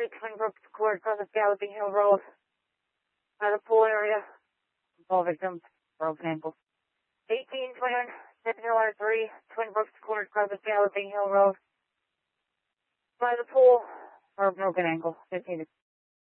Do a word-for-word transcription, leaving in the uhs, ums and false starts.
three, Twin Brooks Court, South Galloping Hill Road. By the pool area. All victims, broken ankles. eighteen Twin, Deputy R three, Twin Brooks Court, South Galloping Hill Road. By the pool, or broken ankle, fifteen.